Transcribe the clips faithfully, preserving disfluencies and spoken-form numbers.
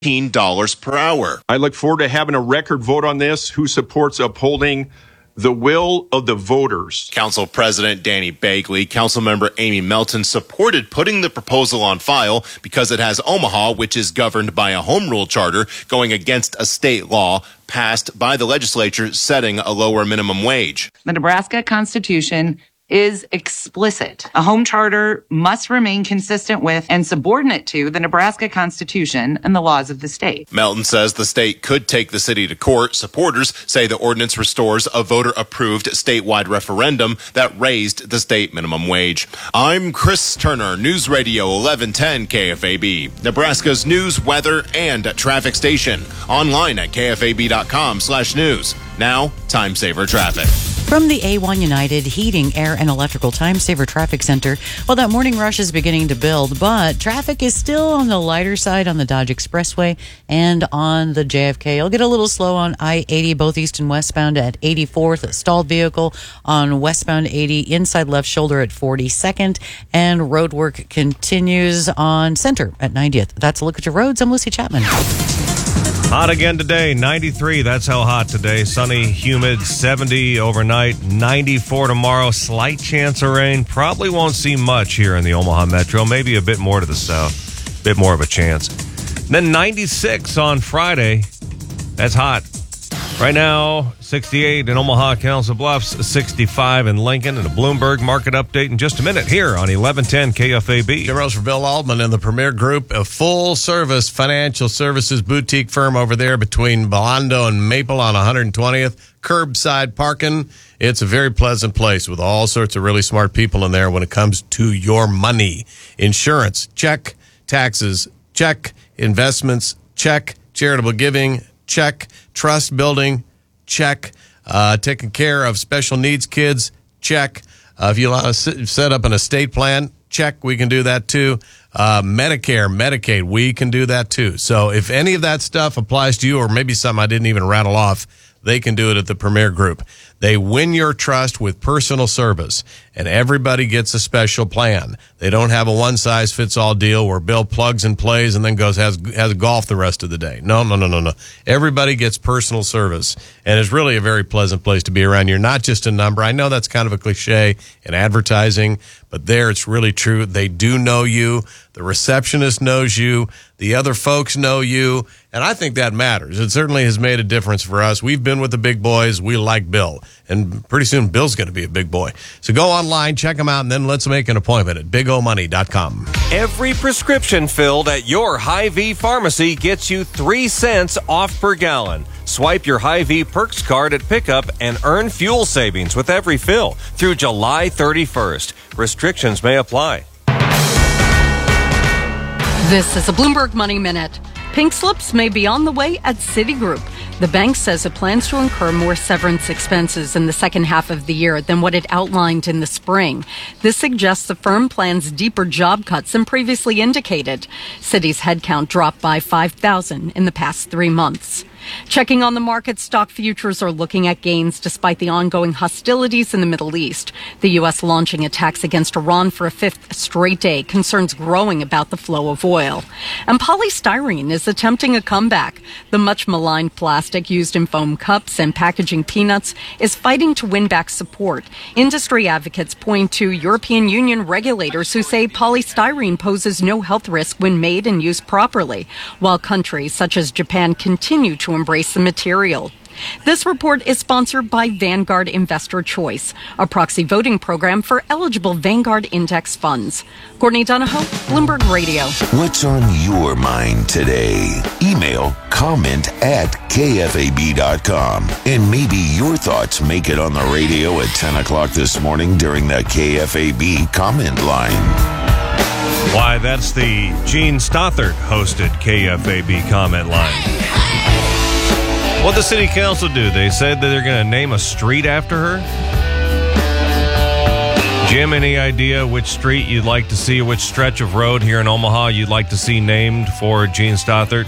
fifteen dollars per hour. I look forward to having a record vote on this. Who supports upholding the will of the voters? Council President Danny Bagley, Councilmember Amy Melton supported putting the proposal on file because it has Omaha, which is governed by a home rule charter, going against a state law passed by the legislature setting a lower minimum wage. The Nebraska Constitution is explicit. A home charter must remain consistent with and subordinate to the Nebraska Constitution and the laws of the state. Melton says the state could take the city to court. Supporters say the ordinance restores a voter-approved statewide referendum that raised the state minimum wage. I'm Chris Turner, News Radio eleven ten K F A B, Nebraska's news, weather, and traffic station. Online at K F A B dot com slash news. Now, Time Saver Traffic. From the A one United Heating, Air, and Electrical Time Saver Traffic Center, well, that morning rush is beginning to build, but traffic is still on the lighter side on the Dodge Expressway and on the J F K. It'll get a little slow on I eighty, both east and westbound at eighty-fourth. A stalled vehicle on westbound eighty, inside left shoulder at forty-second, and road work continues on Center at ninetieth. That's a look at your roads. I'm Lucy Chapman. Hot again today, ninety-three. That's how hot today. Sunny, humid, seventy overnight, ninety-four tomorrow. Slight chance of rain. Probably won't see much here in the Omaha Metro. Maybe a bit more to the south. A bit more of a chance. Then ninety-six on Friday. That's hot. Right now, sixty-eight in Omaha, Council Bluffs, sixty-five in Lincoln, and a Bloomberg market update in just a minute here on eleven ten K F A B. Jim Rose for Bill Altman and the Premier Group, a full-service financial services boutique firm over there between Belando and Maple on one hundred twentieth. Curbside parking. It's a very pleasant place with all sorts of really smart people in there when it comes to your money. Insurance, check. Taxes, check. Investments, check. Charitable giving, check. Trust building, check. Uh, taking care of special needs kids, check. Uh, if you want to set up an estate plan, check. We can do that too. Uh, Medicare, Medicaid, we can do that too. So if any of that stuff applies to you, or maybe something I didn't even rattle off, they can do it at the Premier Group. They win your trust with personal service, and everybody gets a special plan. They don't have a one-size-fits-all deal where Bill plugs and plays and then goes has has golf the rest of the day. No, no, no, no, no. Everybody gets personal service, and it's really a very pleasant place to be around. You're not just a number. I know that's kind of a cliche in advertising, but there it's really true. They do know you. The receptionist knows you. The other folks know you. And I think that matters. It certainly has made a difference for us. We've been with the big boys. We like Bill. And pretty soon Bill's going to be a big boy. So go online, check him out, and then let's make an appointment at big o money dot com. Every prescription filled at your Hy-Vee pharmacy gets you three cents off per gallon. Swipe your Hy-Vee Perks card at pickup and earn fuel savings with every fill through July thirty-first. Restrictions may apply. This is a Bloomberg Money Minute. Pink slips may be on the way at Citigroup. The bank says it plans to incur more severance expenses in the second half of the year than what it outlined in the spring. This suggests the firm plans deeper job cuts than previously indicated. Citi's headcount dropped by five thousand in the past three months. Checking on the market, stock futures are looking at gains despite the ongoing hostilities in the Middle East. The U S launching attacks against Iran for a fifth straight day, concerns growing about the flow of oil. And polystyrene is attempting a comeback. The much maligned plastic used in foam cups and packaging peanuts is fighting to win back support. Industry advocates point to European Union regulators who say polystyrene poses no health risk when made and used properly, while countries such as Japan continue to embrace the material. This report is sponsored by Vanguard Investor Choice, a proxy voting program for eligible Vanguard Index funds. Courtney Donahoe, Bloomberg Radio. What's on your mind today? Email comment at K F A B dot com. And maybe your thoughts make it on the radio at ten o'clock this morning during the K F A B comment line. Why, that's the Gene Stothert hosted K F A B comment line. What did the city council do? They said that they're going to name a street after her? Jim, any idea which street you'd like to see, which stretch of road here in Omaha you'd like to see named for Gene Stothert?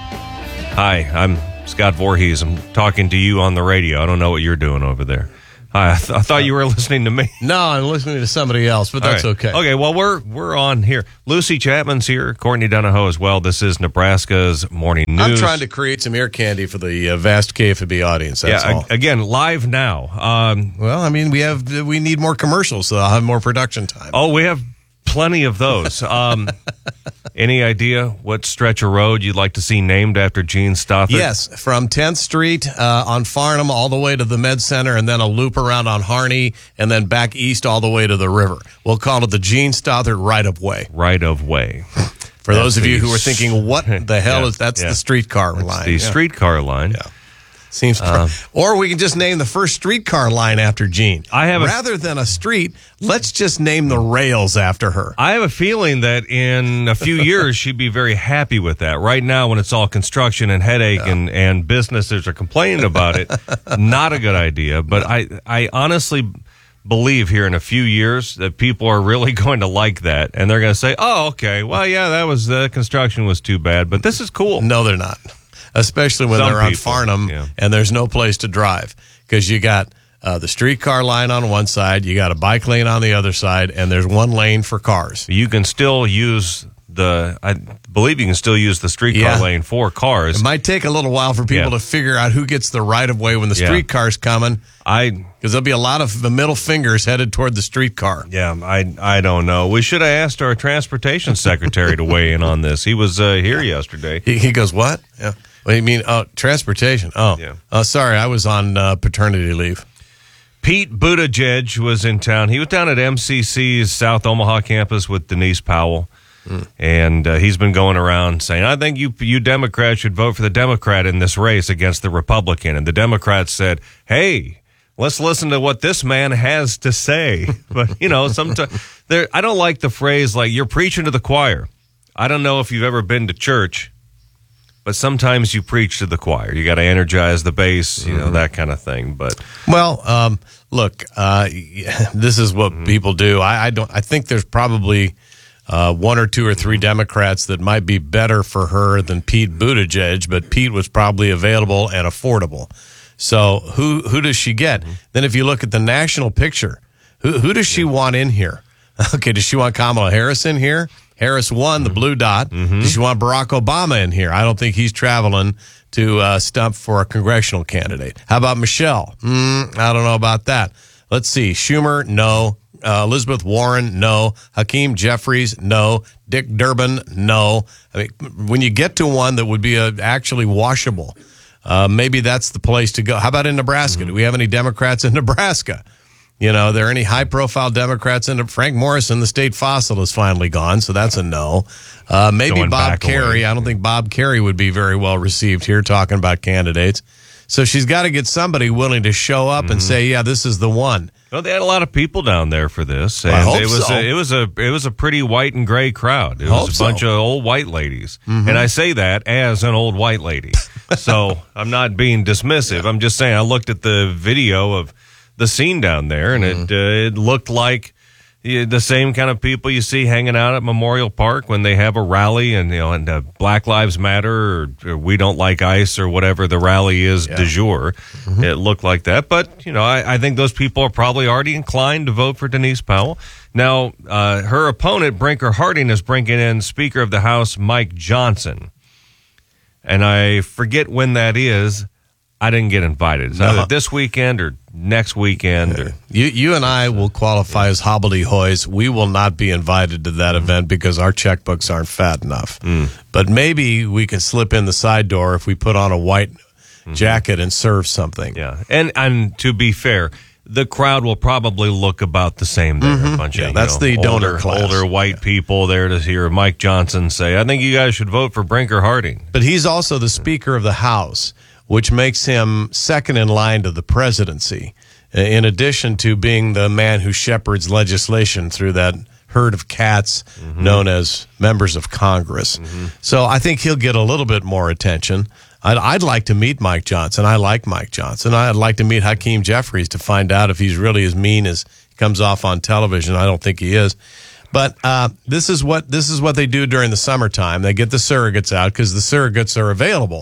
Hi, I'm Scott Voorhees. I'm talking to you on the radio. I don't know what you're doing over there. I, th- I thought you were listening to me. No, I'm listening to somebody else, but that's All right. okay. Okay, well, we're we're on here. Lucy Chapman's here, Courtney Donahoe as well. This is Nebraska's Morning News. I'm trying to create some ear candy for the uh, vast K F A B audience, that's yeah, all. a- again, live now. Um, Well, I mean, we have we need more commercials, so I'll have more production time. oh, we have plenty of those. Um, any idea what stretch of road you'd like to see named after Gene Stothard? Yes, from tenth Street uh, on Farnham all the way to the Med Center, and then a loop around on Harney, and then back east all the way to the river. We'll call it the Gene Stothard right-of-way. Right of way. For That's those of you the who are thinking, what the hell Yeah, is that's yeah. the streetcar line? The Yeah. streetcar line. Yeah. Seems, Um, or we can just name the first streetcar line after Gene. I have a- rather than a street. Let's just name the rails after her. I have a feeling that in a few years she'd be very happy with that. Right now, when it's all construction and headache and, and businesses are complaining about it, not a good idea. But I, I honestly believe here in a few years that people are really going to like that. And they're going to say, oh, okay, well, yeah, that was the construction was too bad, but this is cool. No, they're not. Especially when Some they're on people, Farnham yeah. and there's no place to drive because you got uh, the streetcar line on one side, you got a bike lane on the other side, and there's one lane for cars. You can still use the, I believe you can still use the streetcar Yeah. lane for cars. It might take a little while for people Yeah. to figure out who gets the right of way when the Yeah. streetcar's coming I because there'll be a lot of the middle fingers headed toward the streetcar. Yeah, I I don't know. We should have asked our transportation secretary to weigh in on this. He was uh, here yesterday. He, he goes, what? Yeah. What do you mean? Oh, transportation. Oh, Yeah. oh sorry. I was on uh, paternity leave. Pete Buttigieg was in town. He was down at M C C's South Omaha campus with Denise Powell. And uh, he's been going around saying, I think you you Democrats should vote for the Democrat in this race against the Republican. And the Democrats said, hey, let's listen to what this man has to say. But, you know, sometimes there, I don't like the phrase like you're preaching to the choir. I don't know if you've ever been to church, but sometimes you preach to the choir. You got to energize the base, you know, that kind of thing. But Well, um, look, uh, this is what people do. I, I don't. I think there's probably uh, one or two or three Democrats that might be better for her than Pete Buttigieg, but Pete was probably available and affordable. So who who does she get? Then if you look at the national picture, who who does she want in here? Okay, does she want Kamala Harris in here? Harris won the blue dot. Does she want Barack Obama in here? I don't think he's traveling to uh, stump for a congressional candidate. How about Michelle? Mm, I don't know about that. Let's see. Schumer, no. Uh, Elizabeth Warren, no. Hakeem Jeffries, no. Dick Durbin, no. I mean, when you get to one that would be uh, actually washable, uh, maybe that's the place to go. How about in Nebraska? Do we have any Democrats in Nebraska? You know, are there any high-profile Democrats in Frank Morrison, the state fossil, is finally gone, so that's a no. Uh, maybe Going Bob back Kerry. away. I don't think Bob Kerry would be very well received here talking about candidates. So she's got to get somebody willing to show up and say, yeah, this is the one. well, they had a lot of people down there for this, and I hope it was so. a, it was a it was a pretty white and gray crowd. It Hope was a so. bunch of old white ladies, and I say that as an old white lady. So I'm not being dismissive. I'm just saying I looked at the video of the scene down there, and it uh, it looked like yeah, the same kind of people you see hanging out at Memorial Park when they have a rally, and you know, and uh, Black Lives Matter or, or We Don't Like ICE or whatever the rally is du jour. It looked like that, but you know, I, I think those people are probably already inclined to vote for Denise Powell. Now, uh, her opponent Brinker Harding is bringing in Speaker of the House Mike Johnson, and I forget when that is. I didn't get invited. It's either this weekend or next weekend. Or, You you and I will qualify as hobbledehoys. We will not be invited to that event because our checkbooks aren't fat enough. But maybe we can slip in the side door if we put on a white jacket and serve something. yeah, and and to be fair, the crowd will probably look about the same there. A bunch Yeah, of, you that's know, the donor older, class. older white people there to hear Mike Johnson say, "I think you guys should vote for Brinker Harding." But he's also the Speaker of the House, which makes him second in line to the presidency, in addition to being the man who shepherds legislation through that herd of cats known as members of Congress. So I think he'll get a little bit more attention. I'd, I'd like to meet Mike Johnson. I like Mike Johnson. I'd like to meet Hakeem Jeffries to find out if he's really as mean as he comes off on television. I don't think he is. But uh, this is what this is what they do during the summertime. They get the surrogates out because the surrogates are available.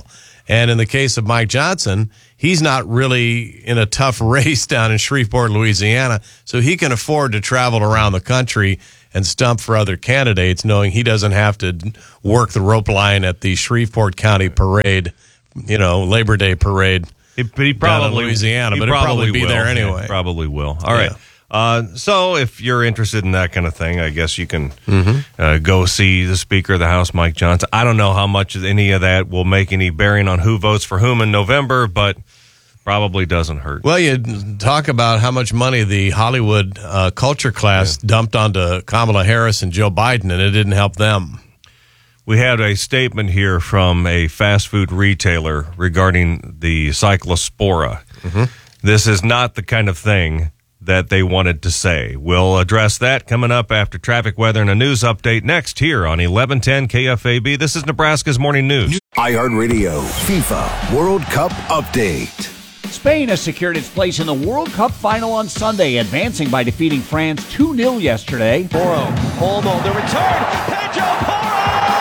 And in the case of Mike Johnson, he's not really in a tough race down in Shreveport, Louisiana, so he can afford to travel around the country and stump for other candidates, knowing he doesn't have to work the rope line at the Shreveport County parade, you know, Labor Day parade. He, he probably in Louisiana, he but he'll probably be will. there anyway. Yeah, probably will. All Yeah. right. Uh, so if you're interested in that kind of thing, I guess you can Mm-hmm. uh, go see the Speaker of the House, Mike Johnson. I don't know how much any of that will make any bearing on who votes for whom in November, but probably doesn't hurt. Well, you talk about how much money the Hollywood uh, culture class yeah. dumped onto Kamala Harris and Joe Biden, and it didn't help them. We had a statement here from a fast food retailer regarding the Cyclospora. Mm-hmm. This is not the kind of thing that they wanted to say. We'll address that coming up after traffic, weather, and a news update next here on eleven ten K F A B. This is Nebraska's Morning News. iHeartRadio FIFA World Cup Update. Spain has secured its place in the World Cup final on Sunday, advancing by defeating France two nil yesterday. Porro, Olmo, the return, Pedro Porro!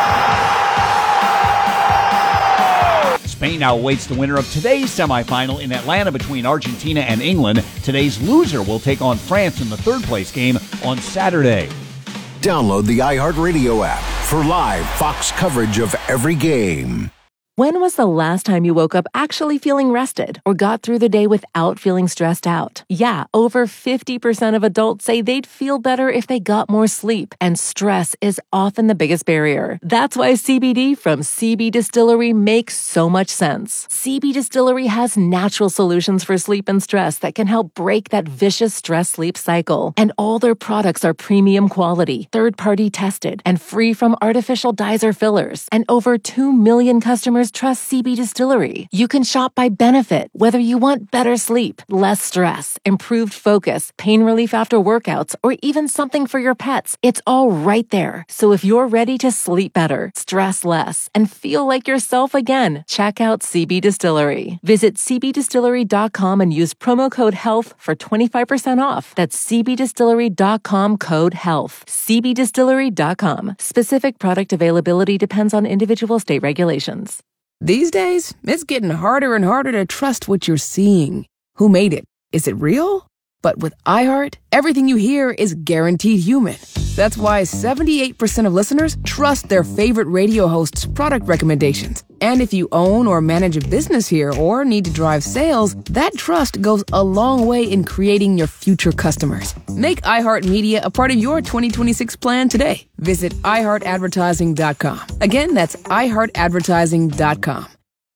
Spain now awaits the winner of today's semifinal in Atlanta between Argentina and England. Today's loser will take on France in the third-place game on Saturday. Download the iHeartRadio app for live Fox coverage of every game. When was the last time you woke up actually feeling rested or got through the day without feeling stressed out? Yeah, over fifty percent of adults say they'd feel better if they got more sleep, and stress is often the biggest barrier. That's why C B D from C B Distillery makes so much sense. C B Distillery has natural solutions for sleep and stress that can help break that vicious stress-sleep cycle. And all their products are premium quality, third-party tested, and free from artificial dyes or fillers. And over two million customers trust C B Distillery. You can shop by benefit, whether you want better sleep, less stress, improved focus, pain relief after workouts, or even something for your pets. It's all right there. So if you're ready to sleep better, stress less, and feel like yourself again, check out C B Distillery. Visit c b distillery dot com and use promo code HEALTH for twenty-five percent off. That's c b distillery dot com code HEALTH. c b distillery dot com. Specific product availability depends on individual state regulations. These days, it's getting harder and harder to trust what you're seeing. Who made it? Is it real? But with iHeart, everything you hear is guaranteed human. That's why seventy-eight percent of listeners trust their favorite radio host's product recommendations. And if you own or manage a business here or need to drive sales, that trust goes a long way in creating your future customers. Make iHeartMedia a part of your twenty twenty-six plan today. Visit i heart advertising dot com. Again, that's i heart advertising dot com.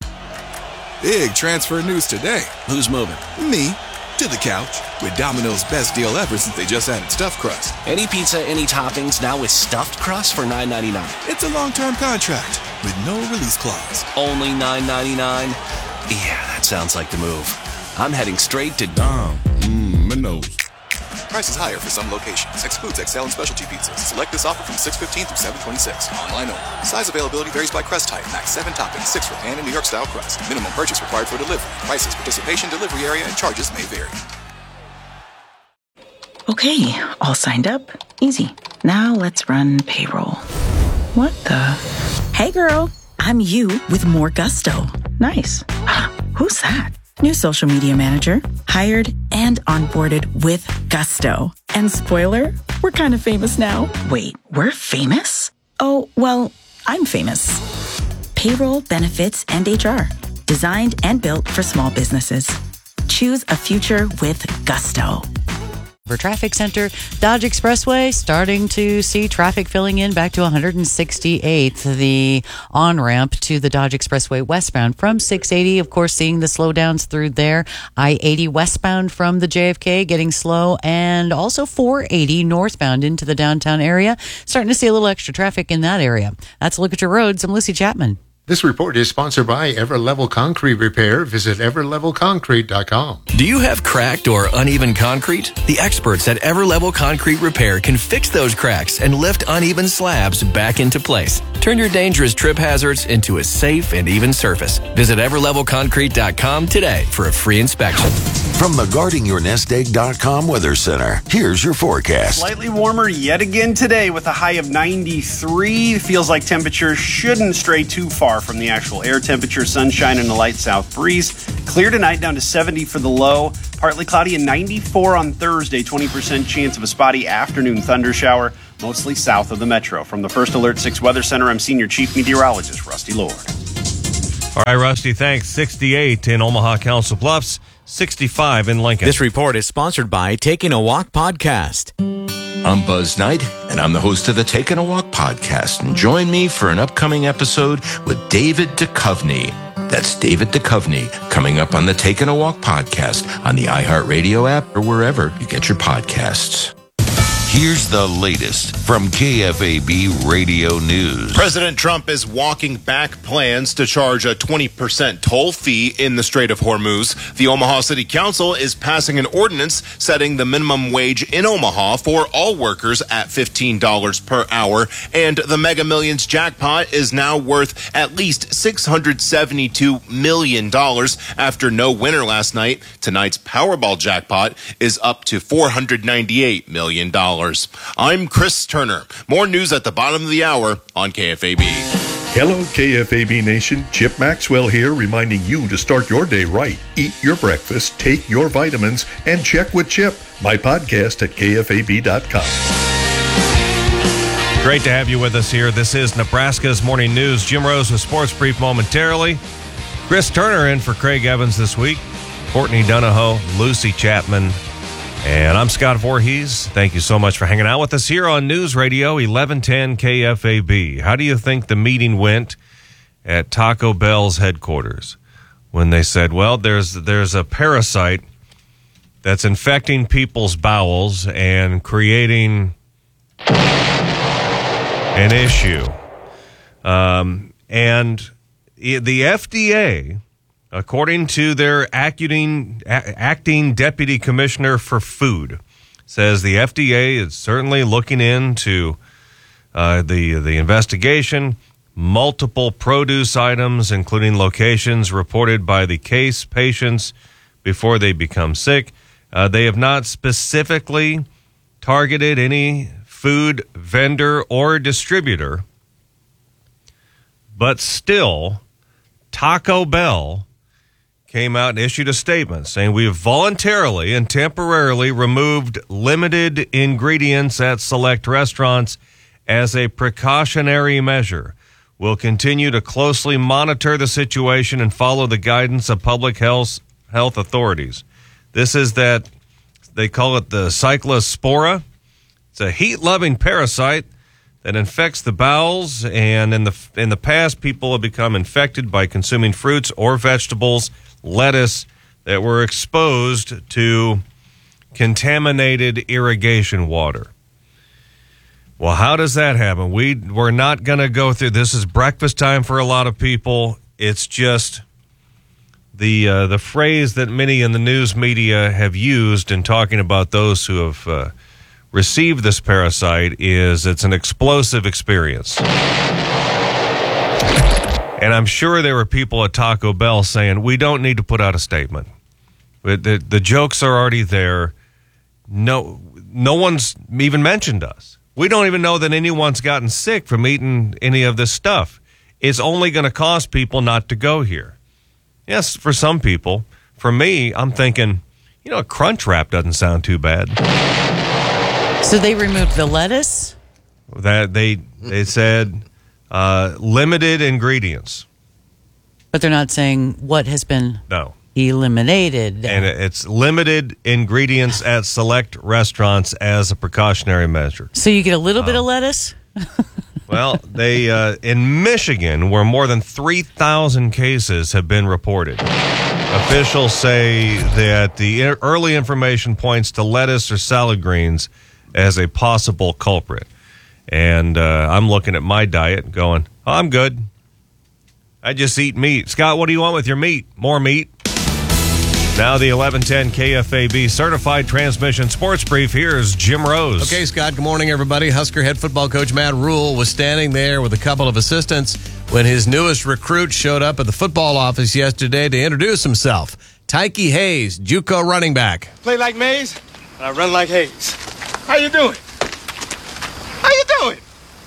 Big transfer news today. Who's moving? Me. To the couch with Domino's best deal ever since they just added stuffed crust. Any pizza, any toppings, now with stuffed crust for nine ninety-nine. It's a long-term contract with no release clause. Only nine ninety-nine? Yeah, that sounds like the move. I'm heading straight to Dom. Mmm, Minos. Prices higher for some locations. Excludes X L and specialty pizzas. Select this offer from six fifteen through seven twenty-six. Online only. Size availability varies by crust type. Max seven toppings, six for pan and New York style crust. Minimum purchase required for delivery. Prices, participation, delivery area, and charges may vary. Okay, all signed up. Easy. Now let's run payroll. What the? Hey girl, I'm you with more gusto. Nice. Who's that? New social media manager, hired and onboarded with gusto. And spoiler, we're kind of famous now. Wait, we're famous? Oh, well, I'm famous. Payroll, benefits, and H R. Designed and built for small businesses. Choose a future with gusto. Traffic Center, Dodge Expressway, starting to see traffic filling in back to one hundred sixty-eighth, the on-ramp to the Dodge Expressway westbound from six eighty, of course, seeing the slowdowns through there. I eighty westbound from the J F K getting slow, and also four eighty northbound into the downtown area. Starting to see a little extra traffic in that area. That's a look at your roads. I'm Lucy Chapman. This report is sponsored by Everlevel Concrete Repair. Visit ever level concrete dot com. Do you have cracked or uneven concrete? The experts at Everlevel Concrete Repair can fix those cracks and lift uneven slabs back into place. Turn your dangerous trip hazards into a safe and even surface. Visit ever level concrete dot com today for a free inspection. From the guarding your nest egg dot com Weather Center, here's your forecast. Slightly warmer yet again today with a high of ninety-three. Feels like temperatures shouldn't stray too far from the actual air temperature. Sunshine and a light south breeze. Clear tonight down to seventy for the low. Partly cloudy and ninety-four on Thursday. twenty percent chance of a spotty afternoon thunder shower, mostly south of the metro. From the First Alert six Weather Center, I'm Senior Chief Meteorologist Rusty Lord. All right, Rusty, thanks. sixty-eight in Omaha Council Bluffs, sixty-five in Lincoln. This report is sponsored by Taking a Walk podcast. I'm Buzz Knight, and I'm the host of the Taking a Walk podcast. And join me for an upcoming episode with David Duchovny. That's David Duchovny coming up on the Taking a Walk podcast on the iHeartRadio app or wherever you get your podcasts. Here's the latest from K F A B Radio News. President Trump is walking back plans to charge a twenty percent toll fee in the Strait of Hormuz. The Omaha City Council is passing an ordinance setting the minimum wage in Omaha for all workers at fifteen dollars per hour. And the Mega Millions jackpot is now worth at least six hundred seventy-two million dollars after no winner last night. Tonight's Powerball jackpot is up to four hundred ninety-eight million dollars. I'm Chris Turner. More news at the bottom of the hour on K F A B. Hello, K F A B Nation. Chip Maxwell here, reminding you to start your day right. Eat your breakfast, take your vitamins, and check with Chip, my podcast at K F A B dot com. Great to have you with us here. This is Nebraska's Morning News. Jim Rose with Sports Brief momentarily. Chris Turner in for Craig Evans this week. Courtney Donahoe, Lucy Chapman, and I'm Scott Voorhees. Thank you so much for hanging out with us here on News Radio eleven ten K F A B. How do you think the meeting went at Taco Bell's headquarters when they said, well, there's there's a parasite that's infecting people's bowels and creating an issue? Um, and the F D A, according to their acting, acting deputy commissioner for food, says the F D A is certainly looking into uh, the the investigation. Multiple produce items, including locations reported by the case patients before they become sick. Uh, they have not specifically targeted any food vendor or distributor, but still, Taco Bell came out and issued a statement saying we have voluntarily and temporarily removed limited ingredients at select restaurants as a precautionary measure. We'll continue to closely monitor the situation and follow the guidance of public health health authorities. This is that, they call it the Cyclospora. It's a heat-loving parasite that infects the bowels, and in the in the past, people have become infected by consuming fruits or vegetables, lettuce, that were exposed to contaminated irrigation water. Well, how does that happen? We, we're not going to go through, this is breakfast time for a lot of people. It's just the uh, the phrase that many in the news media have used in talking about those who have uh, received this parasite is it's an explosive experience. And I'm sure there were people at Taco Bell saying, we don't need to put out a statement. The, the, the jokes are already there. No, no one's even mentioned us. We don't even know that anyone's gotten sick from eating any of this stuff. It's only going to cause people not to go here. Yes, for some people. For me, I'm thinking, you know, a Crunch Wrap doesn't sound too bad. So they removed the lettuce? That they they said uh, limited ingredients. But they're not saying what has been no. eliminated. And it's limited ingredients at select restaurants as a precautionary measure. So you get a little um, bit of lettuce? Well, they uh, in Michigan, where more than three thousand cases have been reported, officials say that the early information points to lettuce or salad greens as a possible culprit. And uh, I'm looking at my diet going, oh, I'm good. I just eat meat. Scott, what do you want with your meat? More meat? Now the eleven ten K F A B Certified Transmission Sports Brief. Here's Jim Rose. Okay, Scott, good morning, everybody. Husker head football coach Matt Rule was standing there with a couple of assistants when his newest recruit showed up at the football office yesterday to introduce himself. Tyke Hayes, JUCO running back. Play like Mays, and I run like Hayes. How you doing? How you doing?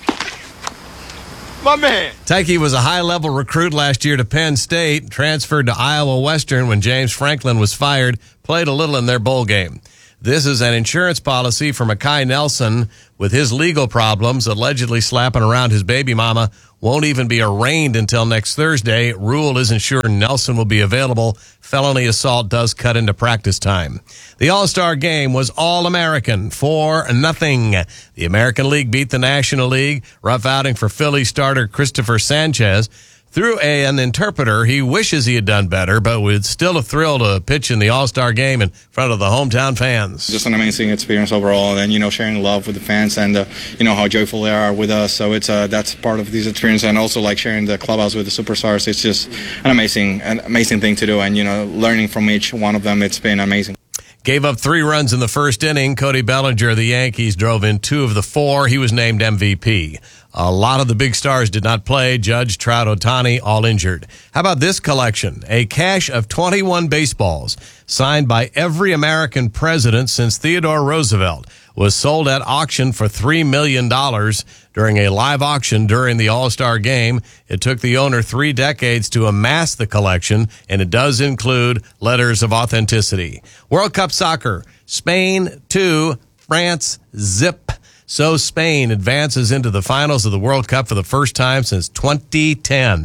My man. Tyke was a high-level recruit last year to Penn State, transferred to Iowa Western when James Franklin was fired, played a little in their bowl game. This is an insurance policy for Makai Nelson with his legal problems, allegedly slapping around his baby mama, won't even be arraigned until next Thursday. Rule isn't sure Nelson will be available. Felony assault does cut into practice time. The All-Star game was All-American for nothing. The American League beat the National League. Rough outing for Philly starter Christopher Sanchez. Through an interpreter, he wishes he had done better, but was still a thrill to pitch in the All-Star game in front of the hometown fans. Just an amazing experience overall, and, you know, sharing love with the fans and, uh, you know, how joyful they are with us. So it's uh, that's part of this experience, and also, like, sharing the clubhouse with the superstars. It's just an amazing, an amazing thing to do, and, you know, learning from each one of them, it's been amazing. Gave up three runs in the first inning. Cody Bellinger of the Yankees drove in two of the four. He was named M V P. A lot of the big stars did not play. Judge, Trout, Ohtani, all injured. How about this collection? A cache of twenty-one baseballs signed by every American president since Theodore Roosevelt was sold at auction for three million dollars during a live auction during the All-Star game. It took the owner three decades to amass the collection, and it does include letters of authenticity. World Cup soccer, Spain two, France zip. So Spain advances into the finals of the World Cup for the first time since twenty ten.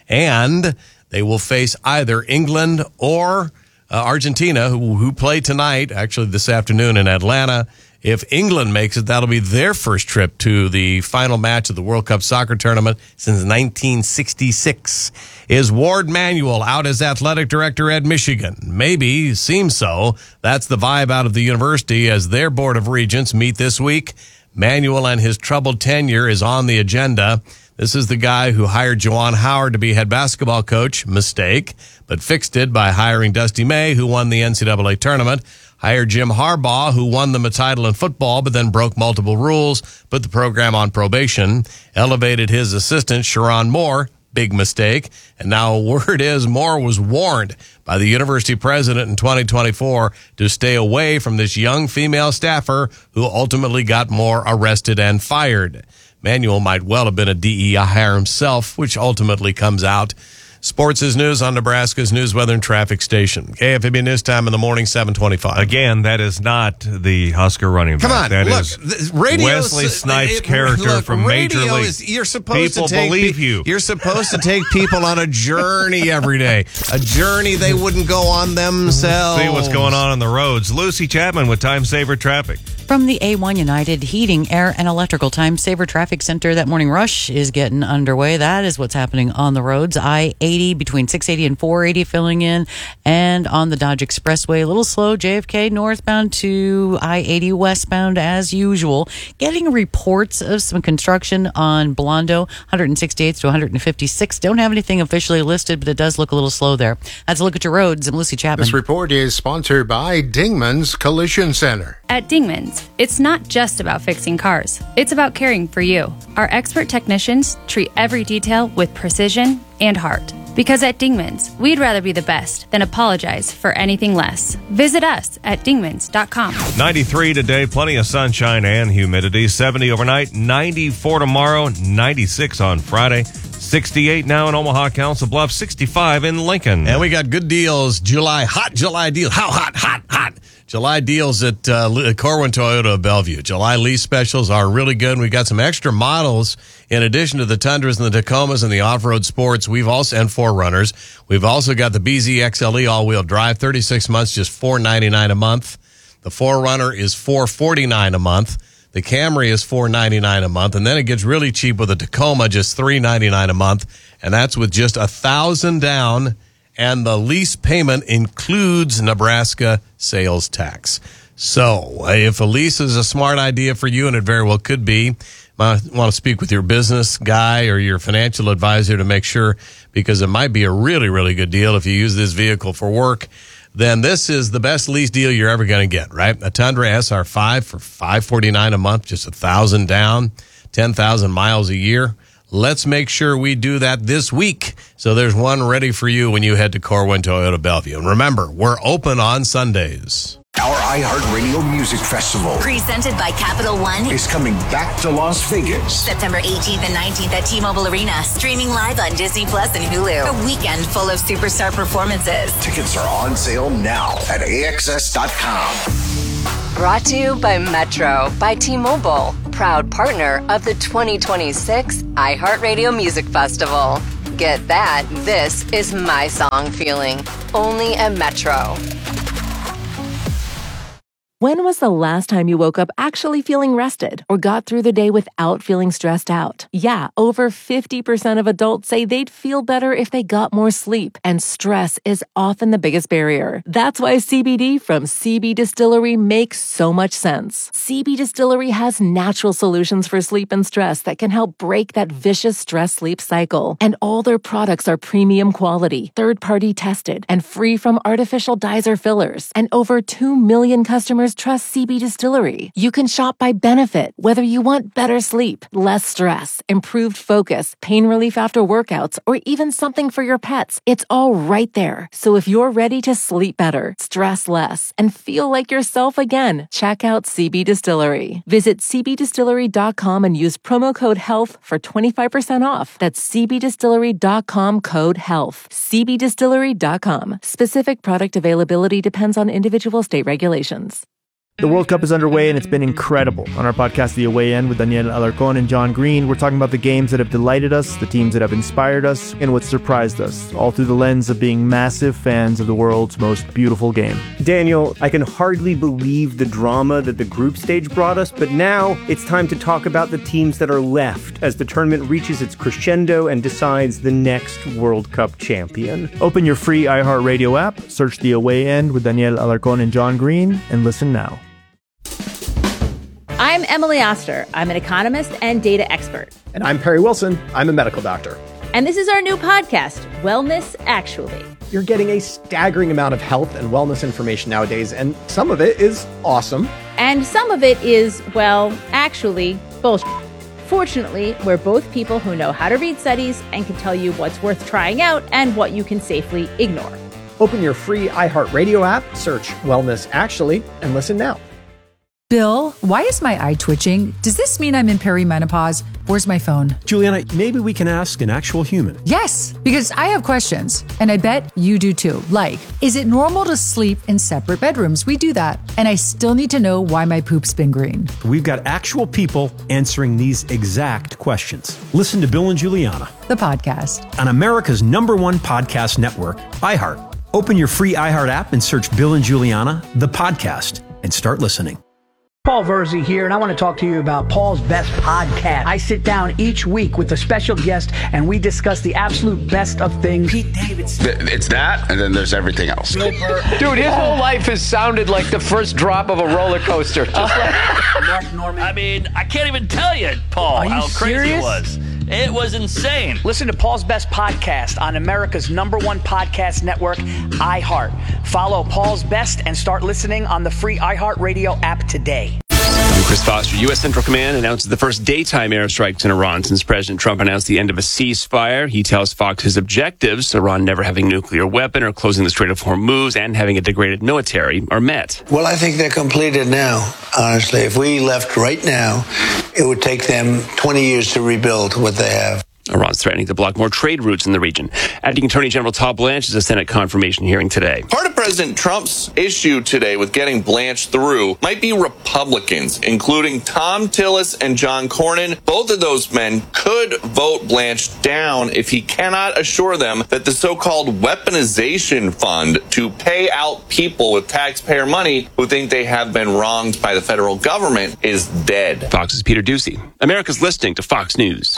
And they will face either England or uh, Argentina, who, who play tonight, actually this afternoon in Atlanta. If England makes it, that'll be their first trip to the final match of the World Cup soccer tournament since nineteen sixty-six. Is Ward Manuel out as athletic director at Michigan? Maybe, seems so. That's the vibe out of the university as their Board of Regents meet this week. Manuel and his troubled tenure is on the agenda. This is the guy who hired Juwan Howard to be head basketball coach. Mistake, but fixed it by hiring Dusty May, who won the N C double A tournament. Hired Jim Harbaugh, who won them a title in football, but then broke multiple rules, put the program on probation. Elevated his assistant, Sharon Moore. Big mistake. And now word is Moore was warned by the university president in twenty twenty-four to stay away from this young female staffer who ultimately got Moore arrested and fired. Manuel might well have been a D E I hire himself, which ultimately comes out. Sports is news on Nebraska's news, weather, and traffic station. K F A B News Time in the morning, seven twenty-five. Again, that is not the Husker running back. Come on, that look, is radio Wesley Snipes' it, character look, from Major League. Is, you're supposed people to take, believe you. You're supposed to take people on a journey every day, a journey they wouldn't go on themselves. See what's going on on the roads. Lucy Chapman with Time Saver Traffic. From the A one United Heating, Air, and Electrical Time Saver Traffic Center, that morning rush is getting underway. That is what's happening on the roads. I eighty between six eighty and four eighty filling in, and on the Dodge Expressway, a little slow, J F K northbound to I eighty westbound as usual. Getting reports of some construction on Blondo, one sixty-eighth to one fifty-sixth. Don't have anything officially listed, but it does look a little slow there. That's a look at your roads. I'm Lucy Chapman. This report is sponsored by Dingman's Collision Center. At Dingman's, it's not just about fixing cars. It's about caring for you. Our expert technicians treat every detail with precision and heart. Because at Dingman's, we'd rather be the best than apologize for anything less. Visit us at dingmans dot com. ninety-three today, plenty of sunshine and humidity. seventy overnight, ninety-four tomorrow, ninety-six on Friday. sixty-eight now in Omaha, Council Bluffs, sixty-five in Lincoln. And we got good deals. July, hot July deals. How hot, hot, hot. July deals at uh, Corwin Toyota of Bellevue. July lease specials are really good. And we got some extra models in addition to the Tundras and the Tacomas and the off-road sports. We've also, and four runners. We've also got the B Z X L E all-wheel drive, thirty-six months, just four ninety-nine a month. The four runner is four forty-nine a month. The Camry is four ninety-nine a month, and then it gets really cheap with a Tacoma, just three ninety-nine a month, and that's with just a thousand down, and the lease payment includes Nebraska sales tax. So, if a lease is a smart idea for you, and it very well could be, I want to speak with your business guy or your financial advisor to make sure, because it might be a really, really good deal if you use this vehicle for work. then this is the best lease deal you're ever going to get, right? A Tundra S R five for five hundred forty-nine dollars a month, just one thousand dollars down, ten thousand miles a year. Let's make sure we do that this week. So there's one ready for you when you head to Corwin Toyota Bellevue. And remember, we're open on Sundays. Our iHeartRadio Music Festival, presented by Capital One, is coming back to Las Vegas. September eighteenth and nineteenth at T-Mobile Arena. Streaming live on Disney Plus and Hulu. A weekend full of superstar performances. Tickets are on sale now at A X S dot com. Brought to you by Metro by T-Mobile, proud partner of the twenty twenty-six iHeartRadio Music Festival. Get that, this is my song feeling. Only at Metro. When was the last time you woke up actually feeling rested or got through the day without feeling stressed out? Yeah, over fifty percent of adults say they'd feel better if they got more sleep, and stress is often the biggest barrier. That's why C B D from C B Distillery makes so much sense. C B Distillery has natural solutions for sleep and stress that can help break that vicious stress-sleep cycle. And all their products are premium quality, third-party tested, and free from artificial dyes or fillers. And over two million customers trust C B Distillery. You can shop by benefit, whether you want better sleep, less stress, improved focus, pain relief after workouts, or even something for your pets. It's all right there. So if you're ready to sleep better, stress less, and feel like yourself again, check out C B Distillery. Visit C B distillery dot com and use promo code HEALTH for twenty-five percent off. That's C B distillery dot com code HEALTH. C B distillery dot com. Specific product availability depends on individual state regulations. The World Cup is underway, and it's been incredible. On our podcast, The Away End, with Daniel Alarcón and John Green, we're talking about the games that have delighted us, the teams that have inspired us, and what surprised us, all through the lens of being massive fans of the world's most beautiful game. Daniel, I can hardly believe the drama that the group stage brought us, but now it's time to talk about the teams that are left as the tournament reaches its crescendo and decides the next World Cup champion. Open your free iHeartRadio app, search The Away End with Daniel Alarcón and John Green, and listen now. I'm Emily Oster. I'm an economist and data expert. And I'm Perry Wilson. I'm a medical doctor. And this is our new podcast, Wellness Actually. You're getting a staggering amount of health and wellness information nowadays, and some of it is awesome. And some of it is, well, actually, bullshit. Fortunately, we're both people who know how to read studies and can tell you what's worth trying out and what you can safely ignore. Open your free iHeartRadio app, search Wellness Actually, and listen now. Bill, why is my eye twitching? Does this mean I'm in perimenopause? Where's my phone? Juliana, maybe we can ask an actual human. Yes, because I have questions, and I bet you do too. Like, is it normal to sleep in separate bedrooms? We do that. And I still need to know why my poop's been green. We've got actual people answering these exact questions. Listen to Bill and Juliana, the podcast, on America's number one podcast network, iHeart. Open your free iHeart app and search Bill and Juliana, the podcast, and start listening. Paul Verzi here, and I want to talk to you about Paul's Best Podcast. I sit down each week with a special guest, and we discuss the absolute best of things. Pete Davidson. It's that, and then there's everything else. Dude, his whole life has sounded like the first drop of a roller coaster. Just like Mark Norman. I mean, I can't even tell you, Paul, how crazy serious? it was. It was insane. Listen to Paul's Best Podcast on America's number one podcast network, iHeart. Follow Paul's Best and start listening on the free iHeartRadio app today. I'm Chris Foster. U S Central Command announces the first daytime airstrikes in Iran since President Trump announced the end of a ceasefire. He tells Fox his objectives, Iran never having a nuclear weapon or closing the Strait of Hormuz and having a degraded military, are met. Well, I think they're completed now, honestly. If we left right now, it would take them twenty years to rebuild what they have. Iran's threatening to block more trade routes in the region. Acting Attorney General Todd Blanche is a Senate confirmation hearing today. Part of President Trump's issue today with getting Blanche through might be Republicans, including Tom Tillis and John Cornyn. Both of those men could vote Blanche down if he cannot assure them that the so-called weaponization fund to pay out people with taxpayer money who think they have been wronged by the federal government is dead. Fox's Peter Ducey. America's listening to Fox News.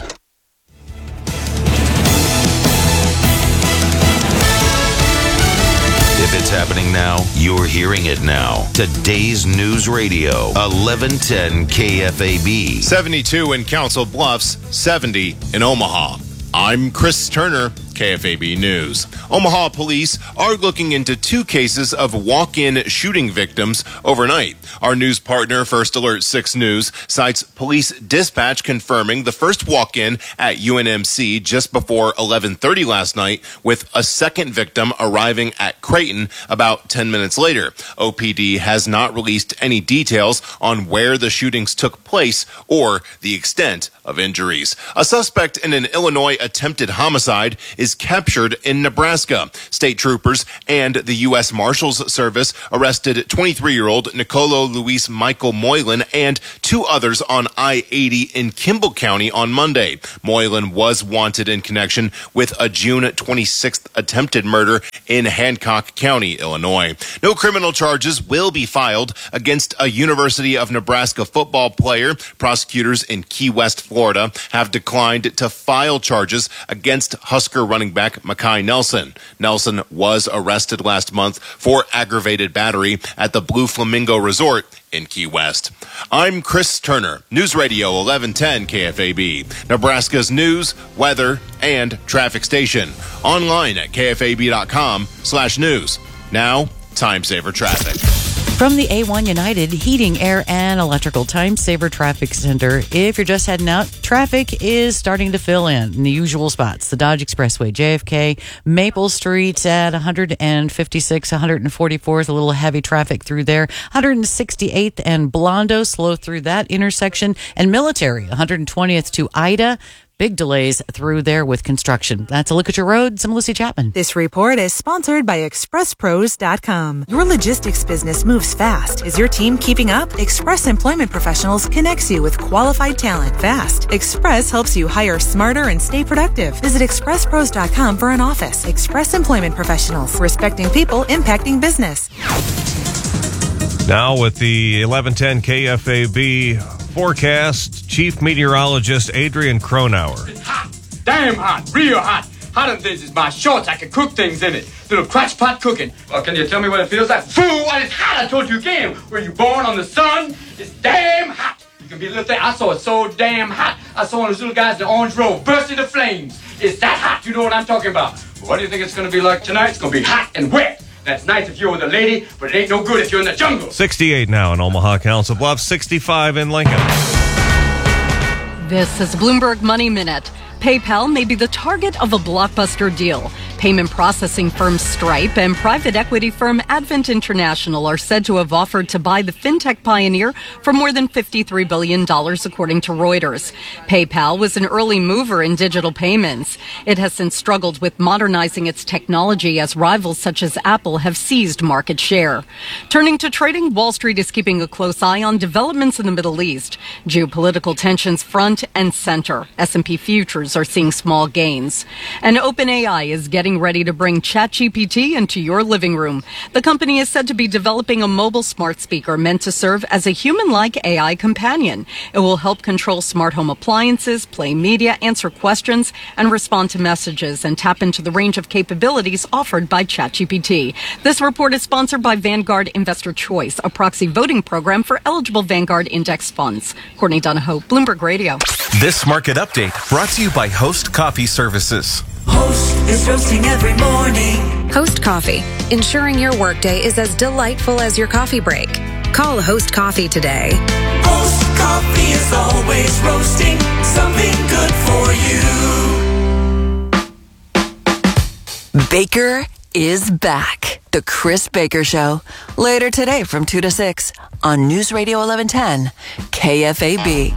If it's happening now, you're hearing it now. Today's News Radio, eleven ten K F A B. seventy-two in Council Bluffs, seventy in Omaha. I'm Chris Turner. K F A B News. Omaha police are looking into two cases of walk-in shooting victims overnight. Our news partner, First Alert six News, cites police dispatch confirming the first walk-in at U N M C just before eleven thirty last night, with a second victim arriving at Creighton about ten minutes later. O P D has not released any details on where the shootings took place or the extent of injuries. A suspect in an Illinois attempted homicide is captured in Nebraska. State troopers and the U S Marshals Service arrested twenty-three-year-old Nicolo Luis Michael Moylan and two others on I eighty in Kimball County on Monday. Moylan was wanted in connection with a June twenty-sixth attempted murder in Hancock County, Illinois. No criminal charges will be filed against a University of Nebraska football player. Prosecutors in Key West, Florida, have declined to file charges against Husker running back Makai Nelson. Nelson was arrested last month for aggravated battery at the Blue Flamingo Resort in Key West. I'm Chris Turner, News Radio eleven ten K F A B, Nebraska's news, weather, and traffic station. Online at K F A B dot com slash news. Now, Time Saver Traffic. From the A one United Heating, Air, and Electrical Time Saver Traffic Center, if you're just heading out, traffic is starting to fill in in the usual spots. The Dodge Expressway, J F K, Maple Street at one fifty-six, one forty-fourth, a little heavy traffic through there. one sixty-eighth and Blondo, slow through that intersection. And Military, one twentieth to Ida. Big delays through there with construction. That's a look at your roads. I'm Lucy Chapman. This report is sponsored by Express Pros dot com. Your logistics business moves fast. Is your team keeping up? Express Employment Professionals connects you with qualified talent fast. Express helps you hire smarter and stay productive. Visit Express Pros dot com for an office. Express Employment Professionals, respecting people, impacting business. Now with the eleven ten K F A B forecast, Chief Meteorologist Adrian Cronauer. It's hot. Damn hot. Real hot. Hotter than this is my shorts. I can cook things in it. Little crotch pot cooking. Well, can you tell me what it feels like? Fool, it's hot. I told you again. Were you born on the sun? It's damn hot. You can be a little thing. I saw it so damn hot. I saw one of those little guys in the orange robe burst into flames. It's that hot. You know what I'm talking about. Well, what do you think it's going to be like tonight? It's going to be hot and wet. That's nice if you're with a lady, but it ain't no good if you're in the jungle. sixty-eight now in Omaha, Council Bluffs, sixty-five in Lincoln. This is Bloomberg Money Minute. PayPal may be the target of a blockbuster deal. Payment processing firm Stripe and private equity firm Advent International are said to have offered to buy the fintech pioneer for more than fifty-three billion dollars, according to Reuters. PayPal was an early mover in digital payments. It has since struggled with modernizing its technology as rivals such as Apple have seized market share. Turning to trading, Wall Street is keeping a close eye on developments in the Middle East. Geopolitical tensions front and center. S and P futures are seeing small gains. And OpenAI is getting ready to bring ChatGPT into your living room. The company is said to be developing a mobile smart speaker meant to serve as a human-like A I companion. It will help control smart home appliances, play media, answer questions, and respond to messages, and tap into the range of capabilities offered by ChatGPT. This report is sponsored by Vanguard Investor Choice, a proxy voting program for eligible Vanguard index funds. Courtney Donahoe, Bloomberg Radio. This market update brought to you by Host Coffee Services. Host is roasting every morning. Host Coffee, ensuring your workday is as delightful as your coffee break. Call Host Coffee today. Host Coffee is always roasting something good for you. Baker is back. The Chris Baker Show. Later today from two to six on News Radio eleven ten K F A B.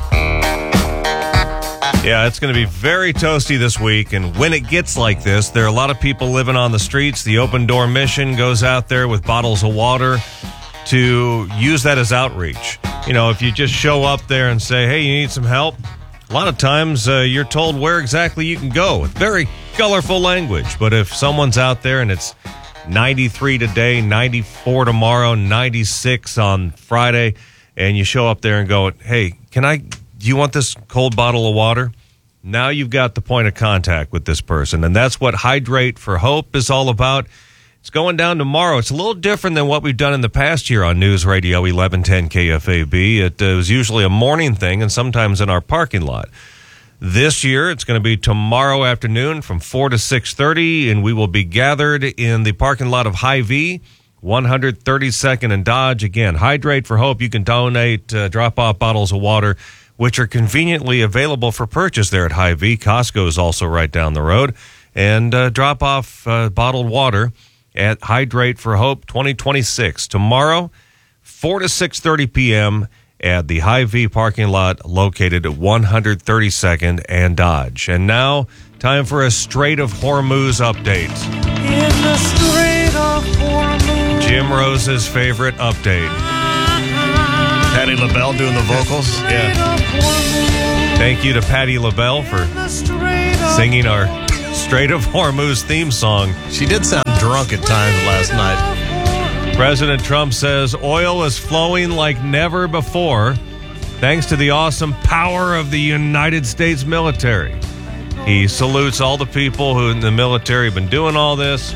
Yeah, it's going to be very toasty this week, and when it gets like this, there are a lot of people living on the streets. The Open Door Mission goes out there with bottles of water to use that as outreach. You know, if you just show up there and say, hey, you need some help, a lot of times uh, you're told where exactly you can go with very colorful language. But if someone's out there and it's ninety-three today, ninety-four tomorrow, ninety-six on Friday, and you show up there and go, hey, can I... do you want this cold bottle of water? Now you've got the point of contact with this person. And that's what Hydrate for Hope is all about. It's going down tomorrow. It's a little different than what we've done in the past year on News Radio eleven ten K F A B. It uh, was usually a morning thing and sometimes in our parking lot. This year, it's going to be tomorrow afternoon from four to six thirty, and we will be gathered in the parking lot of Hy-Vee, one thirty-second and Dodge. Again, Hydrate for Hope. You can donate, uh, drop off bottles of water, which are conveniently available for purchase there at Hy-Vee. Costco is also right down the road. And uh, drop off uh, bottled water at Hydrate for Hope twenty twenty-six. Tomorrow, four to six thirty p.m., at the Hy-Vee parking lot located at one thirty-second and Dodge. And now, time for a Strait of Hormuz update. In the Strait of Hormuz. Jim Rose's favorite update. Patti LaBelle doing the vocals? Yeah. Thank you to Patti LaBelle for singing our Strait of Hormuz theme song. She did sound drunk at times last night. President Trump says oil is flowing like never before thanks to the awesome power of the United States military. He salutes all the people who in the military have been doing all this.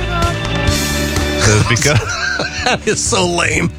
Says because that is so lame.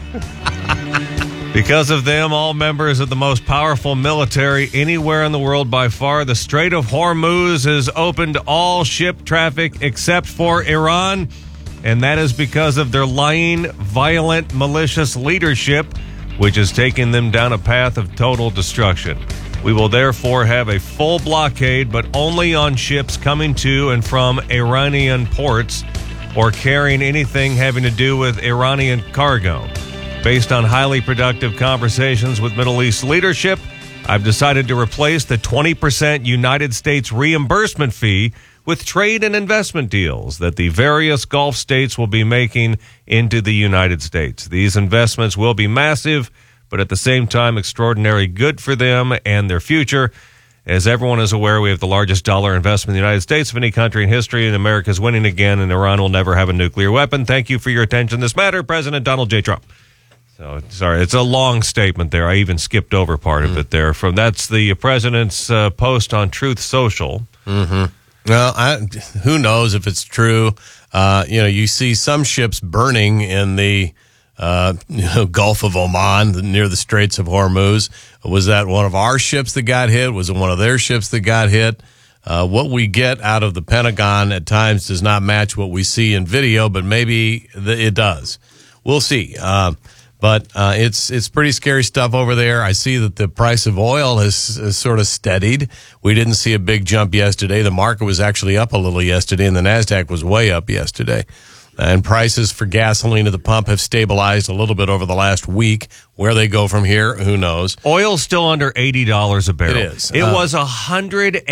Because of them, all members of the most powerful military anywhere in the world by far, the Strait of Hormuz is open to all ship traffic except for Iran. And that is because of their lying, violent, malicious leadership, which is taking them down a path of total destruction. We will therefore have a full blockade, but only on ships coming to and from Iranian ports or carrying anything having to do with Iranian cargo. Based on highly productive conversations with Middle East leadership, I've decided to replace the twenty percent United States reimbursement fee with trade and investment deals that the various Gulf states will be making into the United States. These investments will be massive, but at the same time extraordinarily good for them and their future. As everyone is aware, we have the largest dollar investment in the United States of any country in history, and America is winning again, and Iran will never have a nuclear weapon. Thank you for your attention in this matter, President Donald J. Trump. So, sorry, it's a long statement there. I even skipped over part mm-hmm. of it there. From That's the president's uh, post on Truth Social. Mm-hmm. Well, I, who knows if it's true? Uh, you know, you see some ships burning in the uh, you know, Gulf of Oman near the Straits of Hormuz. Was that one of our ships that got hit? Was it one of their ships that got hit? Uh, what we get out of the Pentagon at times does not match what we see in video, but maybe it does. We'll see. Uh, But uh, it's it's pretty scary stuff over there. I see that the price of oil has, has sort of steadied. We didn't see a big jump yesterday. The market was actually up a little yesterday, and the NASDAQ was way up yesterday. And prices for gasoline at the pump have stabilized a little bit over the last week. Where they go from here, who knows? Oil's still under eighty dollars a barrel. It is. It uh, was one hundred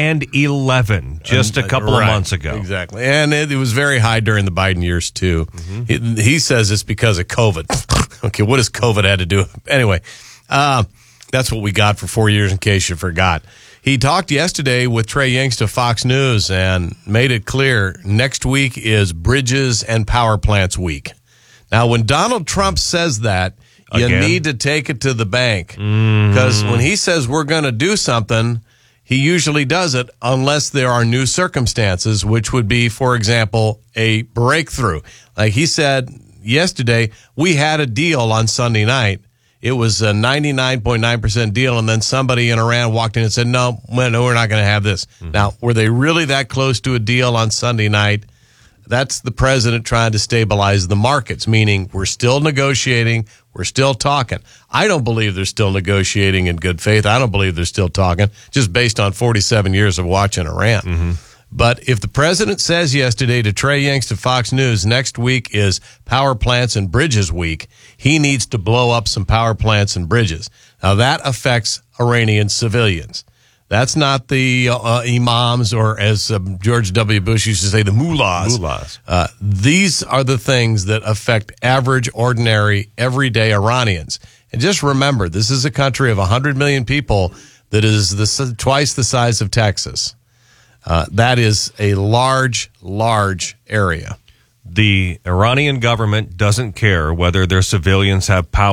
eleven just a couple right, of months ago. Exactly. And it, it was very high during the Biden years, too. Mm-hmm. He, he says it's because of COVID. Okay, what does COVID had to do? Anyway, uh, that's what we got for four years, in case you forgot. He talked yesterday with Trey Yingst of Fox News and made it clear next week is Bridges and Power Plants Week. Now, when Donald Trump says that, you Again? need to take it to the bank. Because Mm. when he says we're going to do something, he usually does it unless there are new circumstances, which would be, for example, a breakthrough. Like he said yesterday, we had a deal on Sunday night. It was a ninety-nine point nine percent deal, and then somebody in Iran walked in and said, no, no we're not going to have this. Mm-hmm. Now, were they really that close to a deal on Sunday night? That's the president trying to stabilize the markets, meaning we're still negotiating, we're still talking. I don't believe they're still negotiating in good faith. I don't believe they're still talking, just based on forty-seven years of watching Iran. Mm-hmm. But if the president says yesterday to Trey Yingst of Fox News, next week is Power Plants and Bridges Week, he needs to blow up some power plants and bridges. Now, that affects Iranian civilians. That's not the uh, imams or, as uh, George W. Bush used to say, the mullahs. Mullahs. Uh, these are the things that affect average, ordinary, everyday Iranians. And just remember, this is a country of one hundred million people that is the, twice the size of Texas. Uh, that is a large, large area. The Iranian government doesn't care whether their civilians have power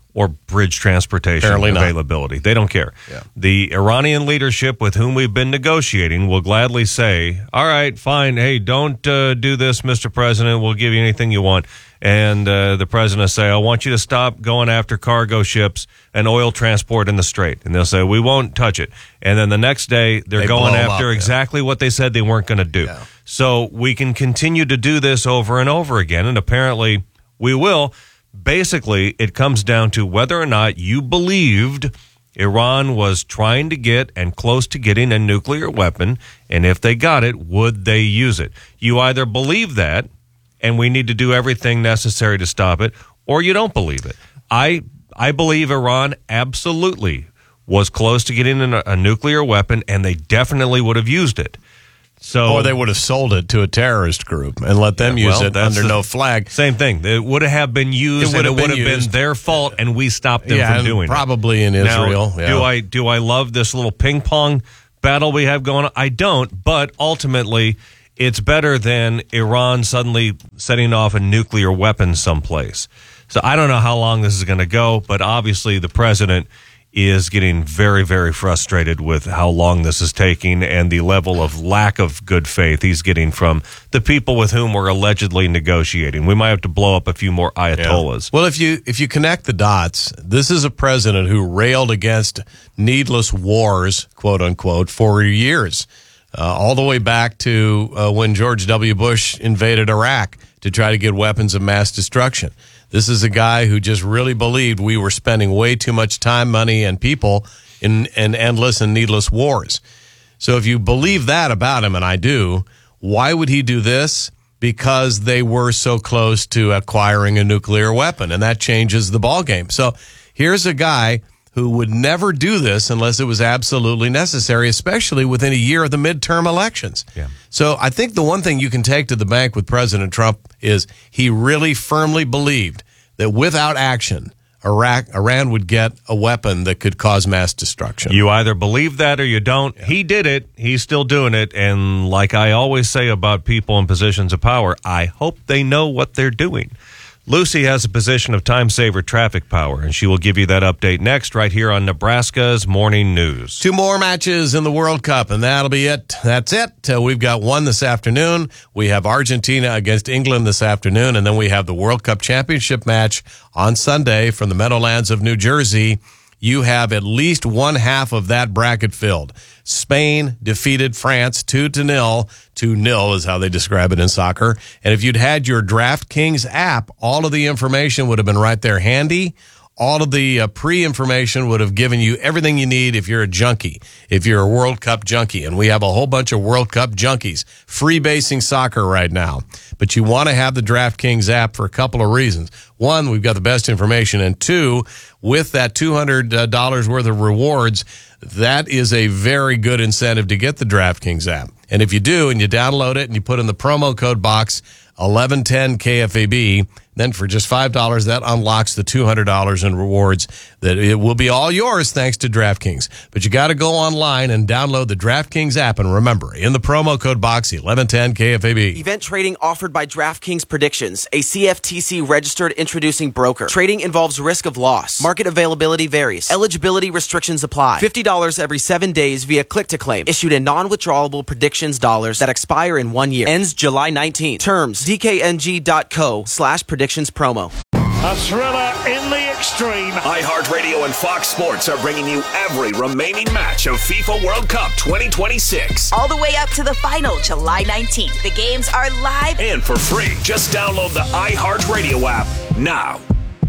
or bridge transportation Apparently not. availability. They don't care. Yeah. The Iranian leadership with whom we've been negotiating will gladly say, all right, fine, hey, don't uh, do this, Mister President. We'll give you anything you want. And uh, the president will say, I want you to stop going after cargo ships and oil transport in the Strait. And they'll say, we won't touch it. And then the next day, they're They going blow 'em after up, exactly what they said they weren't going to do. Yeah. So we can continue to do this over and over again, and apparently we will. Basically, it comes down to whether or not you believed Iran was trying to get and close to getting a nuclear weapon, and if they got it, would they use it? You either believe that, and we need to do everything necessary to stop it, or you don't believe it. I I believe Iran absolutely was close to getting a, a nuclear weapon, and they definitely would have used it. So, or they would have sold it to a terrorist group and let them Yeah, use well, it that's under the- no flag. Same thing. It would have been used, It would and it have would been have been used. their fault, and we stopped them Yeah, from and doing probably it. in Israel, Now, yeah. do I do I love this little ping pong battle we have going on? I don't, but ultimately, it's better than Iran suddenly setting off a nuclear weapon someplace. So I don't know how long this is going to go, but obviously the president is getting very, very frustrated with how long this is taking and the level of lack of good faith he's getting from the people with whom we're allegedly negotiating. We might have to blow up a few more ayatollahs. Well, if you if you connect the dots, this is a president who railed against needless wars, quote unquote, for years, uh, all the way back to uh, when George W. Bush invaded Iraq to try to get weapons of mass destruction. This is a guy who just really believed we were spending way too much time, money, and people in, in endless and needless wars. So if you believe that about him, and I do, why would he do this? Because they were so close to acquiring a nuclear weapon, and that changes the ballgame. So here's a guy who would never do this unless it was absolutely necessary, especially within a year of the midterm elections. Yeah. So I think the one thing you can take to the bank with President Trump is he really firmly believed that without action, Iraq, Iran would get a weapon that could cause mass destruction. You either believe that or you don't. Yeah. He did it. He's still doing it. And like I always say about people in positions of power, I hope they know what they're doing. Lucy has a position of time saver traffic power, and she will give you that update next right here on Nebraska's Morning News. Two more matches in the World Cup, and that'll be it. That's it. Uh, we've got one this afternoon. We have Argentina against England this afternoon, and then we have the World Cup Championship match on Sunday from the Meadowlands of New Jersey. You have at least one half of that bracket filled. Spain defeated France two to nil. two nil is how they describe it in soccer. And if you'd had your DraftKings app, all of the information would have been right there handy. All of the uh, pre-information would have given you everything you need if you're a junkie, if you're a World Cup junkie. And we have a whole bunch of World Cup junkies freebasing soccer right now. But you want to have the DraftKings app for a couple of reasons. One, we've got the best information. And two, with that two hundred dollars worth of rewards, that is a very good incentive to get the DraftKings app. And if you do, and you download it and you put in the promo code box eleven ten K F A B, then for just five dollars, that unlocks the two hundred dollars in rewards that it will be all yours thanks to DraftKings. But you got to go online and download the DraftKings app. And remember, in the promo code box, eleven ten K F A B. Event trading offered by DraftKings Predictions, a C F T C-registered introducing broker. Trading involves risk of loss. Market availability varies. Eligibility restrictions apply. fifty dollars every seven days via click-to-claim. Issued in non-withdrawable predictions dollars that expire in one year. Ends July nineteenth. Terms, D K N G dot co slash predictions promo. A thriller in the extreme. iHeartRadio and Fox Sports are bringing you every remaining match of FIFA World Cup twenty twenty-six. All the way up to the final, July nineteenth. The games are live and for free. Just download the iHeartRadio app now.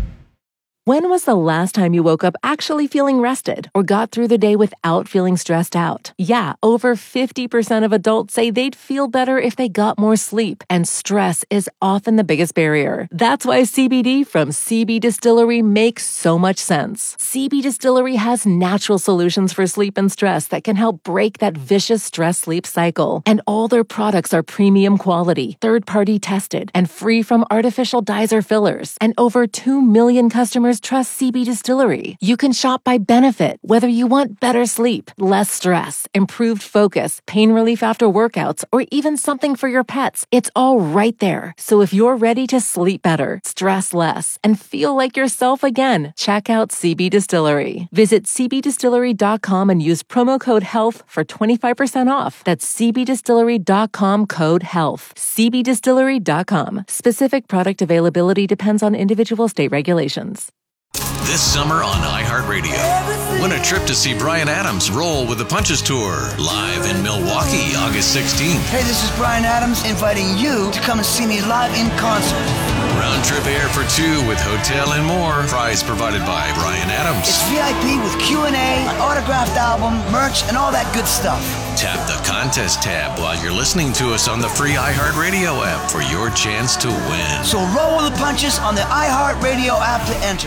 When was the last time you woke up actually feeling rested or got through the day without feeling stressed out? Yeah, over fifty percent of adults say they'd feel better if they got more sleep, and stress is often the biggest barrier. That's why C B D from C B Distillery makes so much sense. C B Distillery has natural solutions for sleep and stress that can help break that vicious stress-sleep cycle. And all their products are premium quality, third-party tested, and free from artificial dyes or fillers. And over two million customers customers trust C B Distillery. You can shop by benefit, whether you want better sleep, less stress, improved focus, pain relief after workouts, or even something for your pets. It's all right there. So if you're ready to sleep better, stress less, and feel like yourself again, check out C B Distillery. Visit c b distillery dot com and use promo code HEALTH for twenty-five percent off. That's c b distillery dot com code HEALTH. c b distillery dot com. Specific product availability depends on individual state regulations. This summer on iHeartRadio, win a trip to see Bryan Adams roll with the Punches Tour, live in Milwaukee, August sixteenth. Hey, this is Bryan Adams inviting you to come and see me live in concert. Round trip air for two with hotel and more. Prize provided by Bryan Adams. It's V I P with Q and A, an autographed album, merch, and all that good stuff. Tap the contest tab while you're listening to us on the free iHeartRadio app for your chance to win. So roll with the punches on the iHeartRadio app to enter.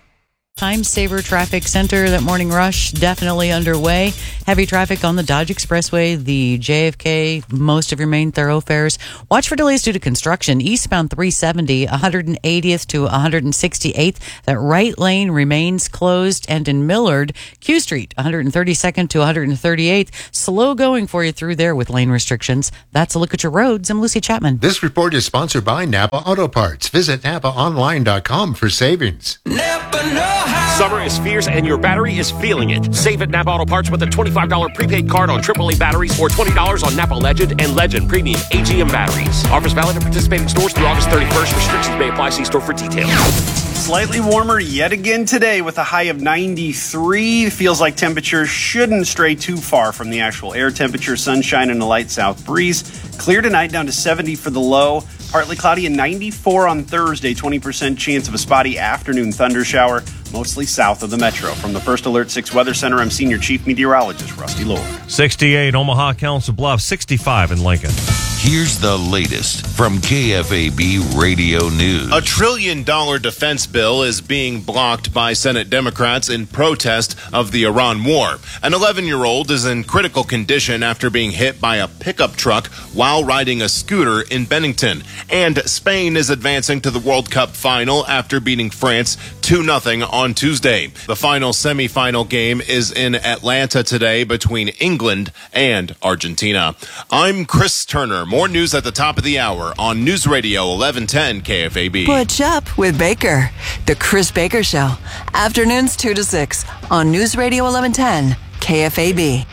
Time Saver Traffic Center, that morning rush definitely underway. Heavy traffic on the Dodge Expressway, the J F K, most of your main thoroughfares. Watch for delays due to construction. Eastbound three seventy, one hundred eightieth to one hundred sixty-eighth. That right lane remains closed. And in Millard, Q Street, one hundred thirty-second to one hundred thirty-eighth. Slow going for you through there with lane restrictions. That's a look at your roads. I'm Lucy Chapman. This report is sponsored by Napa Auto Parts. Visit napa online dot com for savings. Napa know how. Summer is fierce and your battery is feeling it. Save at Napa Auto Parts with a twenty-five dollars prepaid card on triple A batteries or twenty dollars on Napa Legend and Legend Premium A G M batteries. Offers valid at participating stores through August thirty-first. Restrictions may apply. See store for details. Slightly warmer yet again today with a high of ninety-three. Feels like temperatures shouldn't stray too far from the actual air temperature. Sunshine and a light south breeze. Clear tonight down to seventy for the low. Partly cloudy and ninety-four on Thursday. twenty percent chance of a spotty afternoon thunder shower, mostly south of the metro. From the First Alert six Weather Center, I'm Senior Chief Meteorologist Rusty Lord. sixty-eight Omaha, Council Bluffs, sixty-five in Lincoln. Here's the latest from K F A B Radio News. A trillion dollar defense bill is being blocked by Senate Democrats in protest of the Iran war. An eleven-year-old is in critical condition after being hit by a pickup truck while riding a scooter in Bennington. And Spain is advancing to the World Cup final after beating France two nothing on Tuesday. The final semifinal game is in Atlanta today between England and Argentina. I'm Chris Turner. More news at the top of the hour on News Radio eleven ten K F A B. What's up with Baker? The Chris Baker Show. Afternoons two to six on News Radio eleven ten K F A B.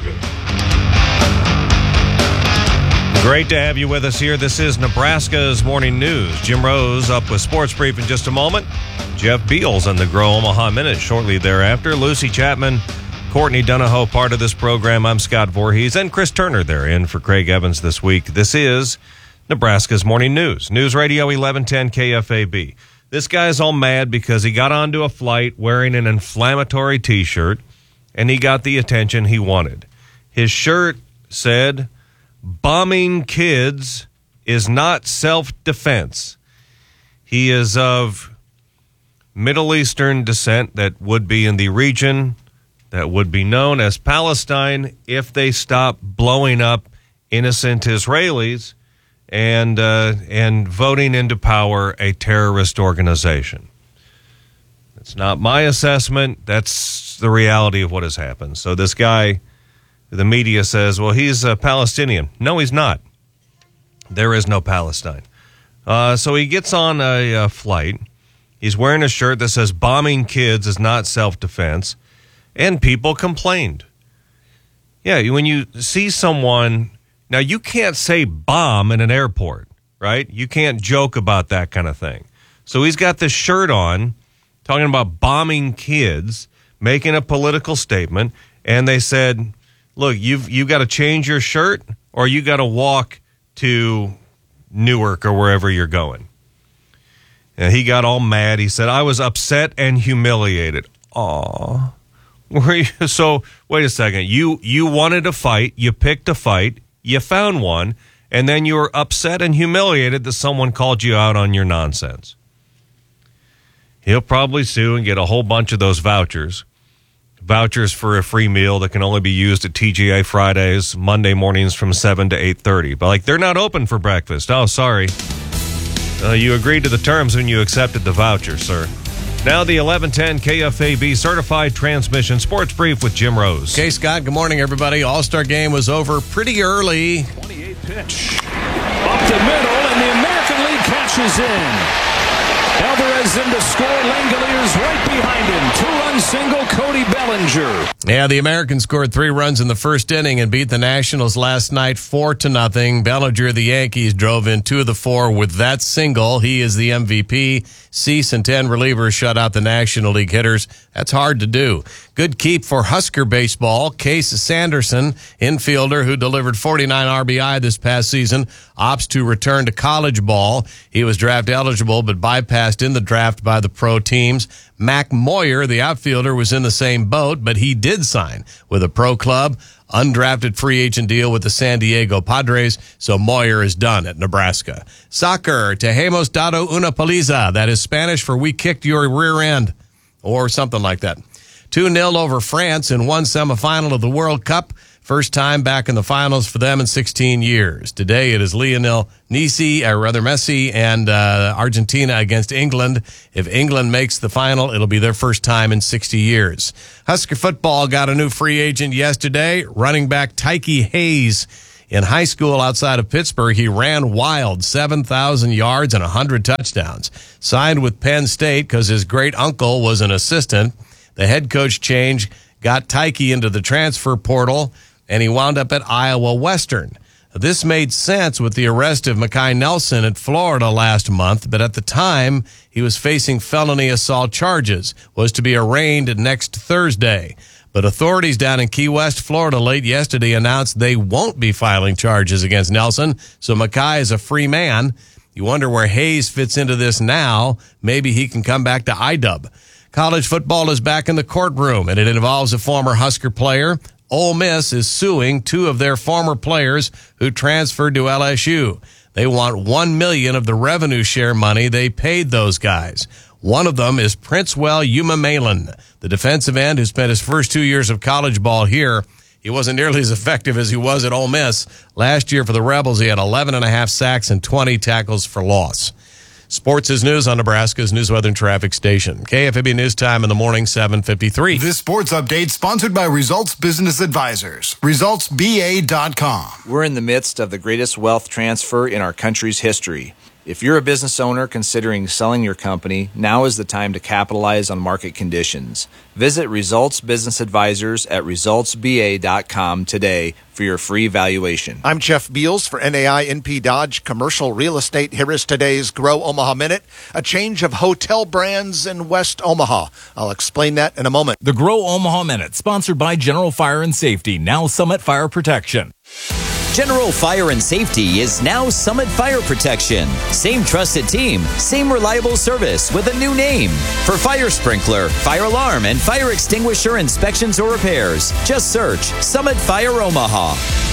Great to have you with us here. This is Nebraska's Morning News. Jim Rose up with Sports Brief in just a moment. Jeff Beals on the Grow Omaha Minute shortly thereafter. Lucy Chapman, Courtney Donahoe, part of this program. I'm Scott Voorhees, and Chris Turner there in for Craig Evans this week. This is Nebraska's Morning News. News Radio eleven ten K F A B. This guy's all mad because he got onto a flight wearing an inflammatory T-shirt, and he got the attention he wanted. His shirt said, "Bombing kids is not self-defense." He is of Middle Eastern descent that would be in the region that would be known as Palestine if they stop blowing up innocent Israelis and uh, and voting into power a terrorist organization. It's not my assessment. That's the reality of what has happened. So this guy, the media says, well, he's a Palestinian. No, he's not. There is no Palestine. Uh, so he gets on a, a flight. He's wearing a shirt that says bombing kids is not self-defense. And people complained. Yeah, when you see someone, now you can't say bomb in an airport, right? You can't joke about that kind of thing. So he's got this shirt on talking about bombing kids, making a political statement. And they said, look, you've, you've got to change your shirt or you got to walk to Newark or wherever you're going. And he got all mad. He said, I was upset and humiliated. Aw. Were you, so, wait a second. You you wanted a fight. You picked a fight. You found one. And then you were upset and humiliated that someone called you out on your nonsense. He'll probably sue and get a whole bunch of those vouchers. Vouchers for a free meal that can only be used at T G A Fridays, Monday mornings from seven to eight thirty. But, like, they're not open for breakfast. Oh, sorry. Uh, you agreed to the terms when you accepted the voucher, sir. Now the eleven ten K F A B Certified Transmission Sports Brief with Jim Rose. Okay, Scott, good morning, everybody. All-Star game was over pretty early. twenty-eight pitch. Up the middle, and the American League catches in. Alvarez in to score. Langoliers right behind him. Two-run single, Cody Bellinger. Yeah, the Americans scored three runs in the first inning and beat the Nationals last night four to nothing. Bellinger of the Yankees drove in two of the four with that single. He is the M V P. Cease and ten relievers shut out the National League hitters. That's hard to do. Good keep for Husker baseball. Case Sanderson, infielder who delivered forty-nine R B I this past season, opts to return to college ball. He was draft eligible but bypassed in the draft by the pro teams. Mac Moyer, the outfielder, was in the same boat, but he did sign with a pro club. Undrafted free agent deal with the San Diego Padres, so Moyer is done at Nebraska. Soccer, Tejemos dado una paliza. That is Spanish for we kicked your rear end, or something like that. two nil over France in one semifinal of the World Cup. First time back in the finals for them in sixteen years. Today it is Lionel Messi, or rather Messi, and uh, Argentina against England. If England makes the final, it'll be their first time in sixty years. Husker football got a new free agent yesterday. Running back Tyke Hayes. In high school outside of Pittsburgh, he ran wild, seven thousand yards and one hundred touchdowns. Signed with Penn State because his great uncle was an assistant. The head coach change got Tyke into the transfer portal, and he wound up at Iowa Western. This made sense with the arrest of Makai Nelson in Florida last month, but at the time, he was facing felony assault charges, was to be arraigned next Thursday. But authorities down in Key West, Florida, late yesterday announced they won't be filing charges against Nelson, so Makai is a free man. You wonder where Hayes fits into this now. Maybe he can come back to I D U B. College football is back in the courtroom, and it involves a former Husker player. Ole Miss is suing two of their former players who transferred to L S U. They want one million dollars of the revenue share money they paid those guys. One of them is Princewell Umamalin, the defensive end who spent his first two years of college ball here. He wasn't nearly as effective as he was at Ole Miss. Last year for the Rebels, he had eleven and a half sacks and twenty tackles for loss. Sports is news on Nebraska's News Weather and Traffic Station. K F A B News Time in the morning, seven fifty-three. This sports update sponsored by Results Business Advisors. Results B A dot com. We're in the midst of the greatest wealth transfer in our country's history. If you're a business owner considering selling your company, now is the time to capitalize on market conditions. Visit Results Business Advisors at results b a dot com today for your free valuation. I'm Jeff Beals for N A I N P Dodge Commercial Real Estate. Here is today's Grow Omaha Minute, a change of hotel brands in West Omaha. I'll explain that in a moment. The Grow Omaha Minute, sponsored by General Fire and Safety, now Summit Fire Protection. General Fire and Safety is now Summit Fire Protection. Same trusted team, same reliable service with a new name. For fire sprinkler, fire alarm, and fire extinguisher inspections or repairs, just search Summit Fire Omaha.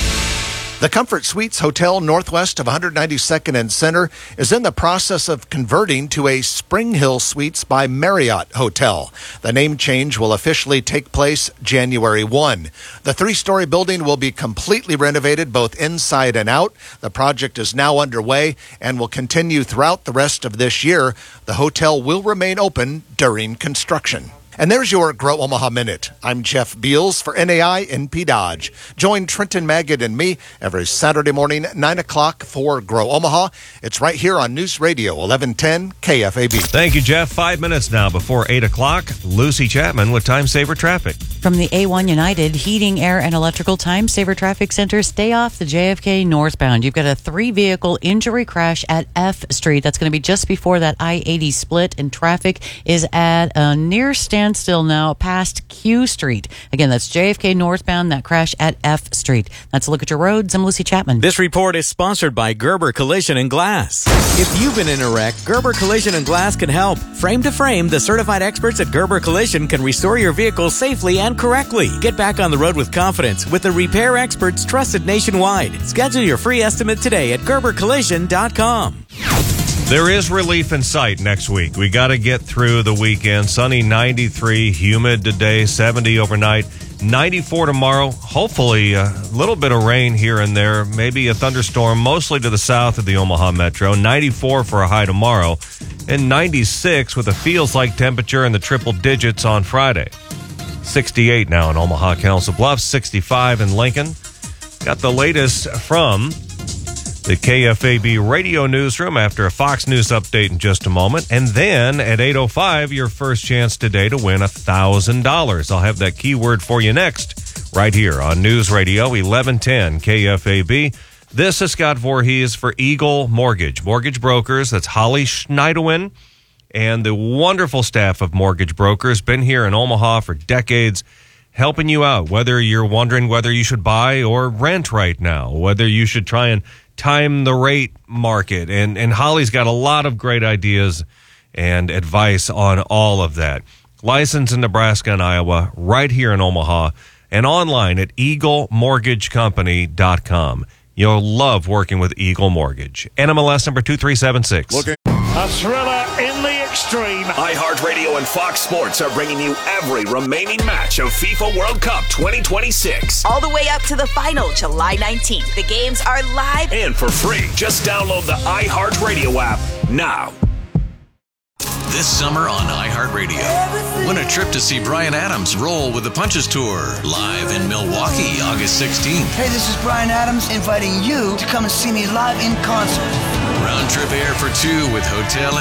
The Comfort Suites Hotel northwest of one hundred ninety-second and Center is in the process of converting to a Spring Hill Suites by Marriott Hotel. The name change will officially take place January first. The three-story building will be completely renovated both inside and out. The project is now underway and will continue throughout the rest of this year. The hotel will remain open during construction. And there's your Grow Omaha Minute. I'm Jeff Beals for N A I N P Dodge. Join Trenton Magid and me every Saturday morning, nine o'clock for Grow Omaha. It's right here on News Radio eleven ten K F A B. Thank you, Jeff. Five minutes now before eight o'clock. Lucy Chapman with Time Saver Traffic. From the A one United Heating, Air, and Electrical Time Saver Traffic Center, stay off the J F K northbound. You've got a three-vehicle injury crash at F Street. That's going to be just before that I eighty split, and traffic is at a near standstill now past Q Street. Again, that's J F K northbound, that crash at F Street. That's a look at your roads. I'm Lucy Chapman. This report is sponsored by Gerber Collision and Glass. If you've been in a wreck, Gerber Collision and Glass can help. Frame to frame, the certified experts at Gerber Collision can restore your vehicle safely and correctly. Get back on the road with confidence with the repair experts trusted nationwide. Schedule your free estimate today at gerber collision dot com. There is relief in sight next week. We got to get through the weekend. Sunny ninety-three, humid today, seventy overnight, ninety-four tomorrow. Hopefully a little bit of rain here and there, maybe a thunderstorm, mostly to the south of the Omaha Metro. ninety-four for a high tomorrow. and ninety-six with a feels-like temperature in the triple digits on Friday. sixty-eight now in Omaha, Council Bluffs, sixty-five in Lincoln. Got the latest from the K F A B radio newsroom after a Fox News update in just a moment. And then at eight oh five, your first chance today to win one thousand dollars. I'll have that keyword for you next, right here on News Radio eleven ten K F A B. This is Scott Voorhees for Eagle Mortgage. Mortgage brokers, that's Holly Schneidewin and the wonderful staff of Mortgage Brokers. Been here in Omaha for decades, helping you out, whether you're wondering whether you should buy or rent right now, whether you should try and time the rate market. And, and Holly's got a lot of great ideas and advice on all of that. Licensed in Nebraska and Iowa, right here in Omaha, and online at eagle mortgage company dot com. You'll love working with Eagle Mortgage. N M L S number two three seven six. Looking. A thriller in the extreme. iHeartRadio and Fox Sports are bringing you every remaining match of FIFA World Cup twenty twenty-six. All the way up to the final, July nineteenth. The games are live and for free. Just download the iHeartRadio app now. This summer on iHeartRadio, win a trip to see Bryan Adams roll with the Punches Tour, live in Milwaukee, August sixteenth. Hey, this is Bryan Adams inviting you to come and see me live in concert. Round trip air for two with hotel